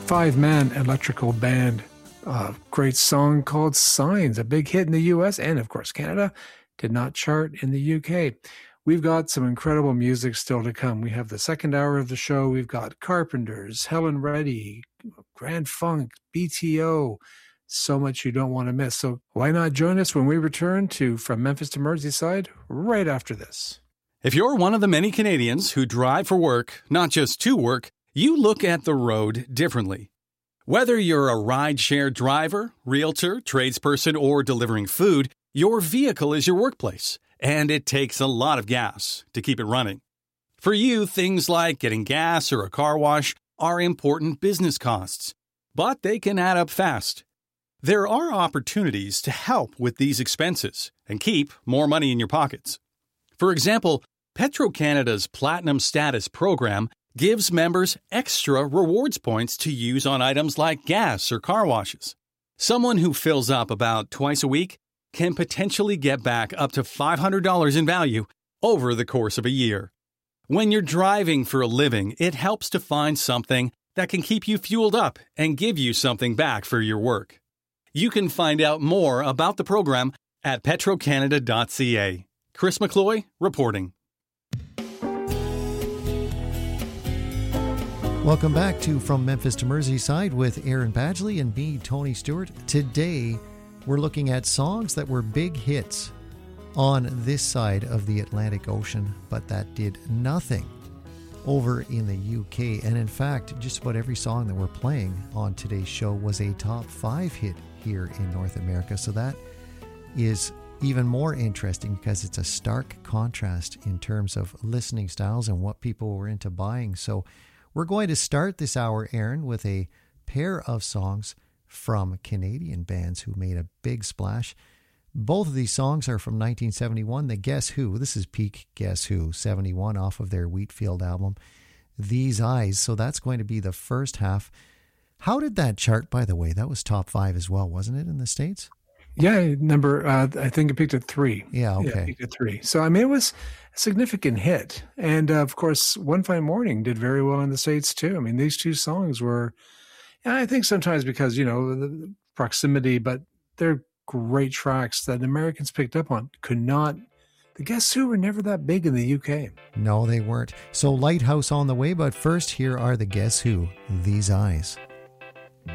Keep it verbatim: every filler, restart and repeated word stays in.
five-man electrical band. A great song called Signs, a big hit in the U S and, of course, Canada. Did not chart in the U K. We've got some incredible music still to come. We have the second hour of the show. We've got Carpenters, Helen Reddy, Grand Funk, B T O. So much you don't want to miss. So why not join us when we return to From Memphis to Merseyside right after this? If you're one of the many Canadians who drive for work, not just to work, you look at the road differently. Whether you're a ride-share driver, realtor, tradesperson, or delivering food, your vehicle is your workplace, and it takes a lot of gas to keep it running. For you, things like getting gas or a car wash are important business costs, but they can add up fast. There are opportunities to help with these expenses and keep more money in your pockets. For example, Petro-Canada's Platinum Status program gives members extra rewards points to use on items like gas or car washes. Someone who fills up about twice a week can potentially get back up to five hundred dollars in value over the course of a year. When you're driving for a living, it helps to find something that can keep you fueled up and give you something back for your work. You can find out more about the program at petro canada dot c a. Chris McCloy reporting. Welcome back to From Memphis to Merseyside with Aaron Badgley and me, Tony Stewart. Today, we're looking at songs that were big hits on this side of the Atlantic Ocean, but that did nothing over in the U K. And in fact, just about every song that we're playing on today's show was a top five hit here in North America. So that is even more interesting because it's a stark contrast in terms of listening styles and what people were into buying. So we're going to start this hour, Aaron, with a pair of songs from Canadian bands who made a big splash. Both of these songs are from nineteen seventy-one. The Guess Who, this is peak Guess Who, seventy-one, off of their Wheatfield album, These Eyes. So that's going to be the first half. How did that chart, by the way? That was top five as well, wasn't it, in the States? Yeah, number, uh, I think it peaked at three. Yeah, okay. Yeah, it peaked at three. So, I mean, it was a significant hit. And, uh, of course, One Fine Morning did very well in the States, too. I mean, these two songs were, yeah, I think sometimes because, you know, the proximity, but they're great tracks that Americans picked up on. Could not, the Guess Who were never that big in the U K. No, they weren't. So Lighthouse on the way, but first, here are the Guess Who, These Eyes.